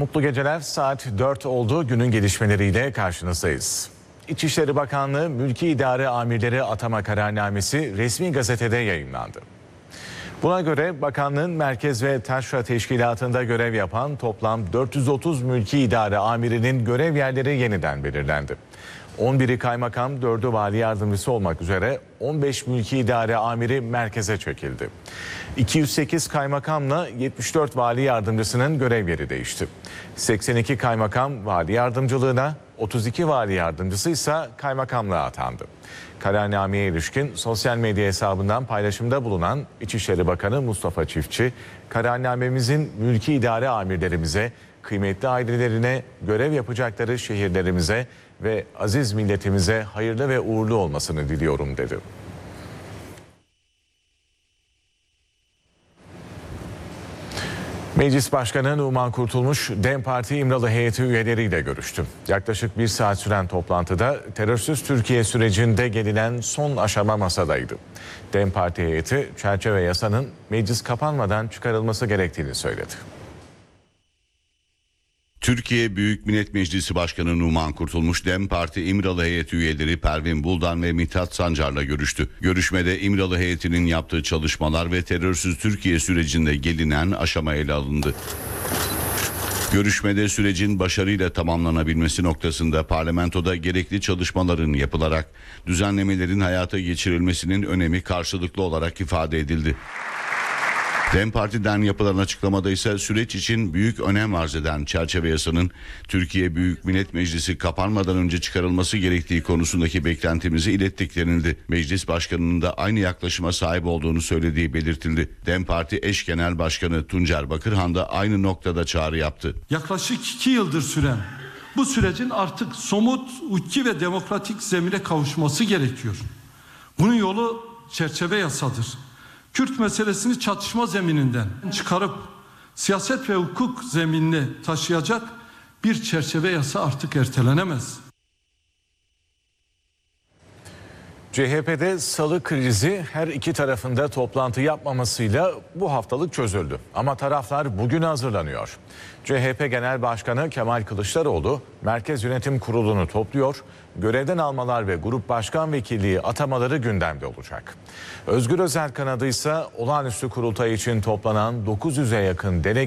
Mutlu geceler, saat 4 oldu. Günün gelişmeleriyle karşınızdayız. İçişleri Bakanlığı Mülki İdare Amirleri Atama Kararnamesi resmi gazetede yayımlandı. Buna göre bakanlığın merkez ve taşra teşkilatında görev yapan toplam 430 mülki idare amirinin görev yerleri yeniden belirlendi. 11'i kaymakam, 4'ü vali yardımcısı olmak üzere 15 mülki idare amiri merkeze çekildi. 208 kaymakamla 74 vali yardımcısının görev yeri değişti. 82 kaymakam vali yardımcılığına, 32 vali yardımcısı ise kaymakamlığa atandı. Kararnameye ilişkin sosyal medya hesabından paylaşımda bulunan İçişleri Bakanı Mustafa Çiftçi, kararnamemizin mülki idare amirlerimize, kıymetli ailelerine, görev yapacakları şehirlerimize ve aziz milletimize hayırlı ve uğurlu olmasını diliyorum dedi. Meclis Başkanı Numan Kurtulmuş, DEM Parti İmralı heyeti üyeleriyle görüştü. Yaklaşık 1 saat süren toplantıda terörsüz Türkiye sürecinde gelinen son aşama masadaydı. DEM Parti heyeti çerçeve yasanın meclis kapanmadan çıkarılması gerektiğini söyledi. Türkiye Büyük Millet Meclisi Başkanı Numan Kurtulmuş, DEM Parti İmralı heyeti üyeleri Pervin Buldan ve Mithat Sancar'la görüştü. Görüşmede İmralı heyetinin yaptığı çalışmalar ve terörsüz Türkiye sürecinde gelinen aşama ele alındı. Görüşmede sürecin başarıyla tamamlanabilmesi noktasında parlamentoda gerekli çalışmaların yapılarak düzenlemelerin hayata geçirilmesinin önemi karşılıklı olarak ifade edildi. DEM Parti'den yapılan açıklamada ise süreç için büyük önem arz eden çerçeve yasanın Türkiye Büyük Millet Meclisi kapanmadan önce çıkarılması gerektiği konusundaki beklentimizi ilettik denildi. Meclis Başkanı'nın da aynı yaklaşıma sahip olduğunu söylediği belirtildi. DEM Parti eş genel başkanı Tuncer Bakırhan da aynı noktada çağrı yaptı. Yaklaşık 2 yıldır süren bu sürecin artık somut, hukuki ve demokratik zemine kavuşması gerekiyor. Bunun yolu çerçeve yasadır. Kürt meselesini çatışma zemininden çıkarıp siyaset ve hukuk zeminine taşıyacak bir çerçeve yasa artık ertelenemez. CHP'de salı krizi her iki tarafında toplantı yapmamasıyla bu haftalık çözüldü. Ama taraflar bugün hazırlanıyor. CHP Genel Başkanı Kemal Kılıçdaroğlu Merkez Yönetim Kurulu'nu topluyor. Görevden almalar ve grup başkan vekilliği atamaları gündemde olacak. Özgür Özel kanadı ise olağanüstü kurultay için toplanan 900'e yakın delege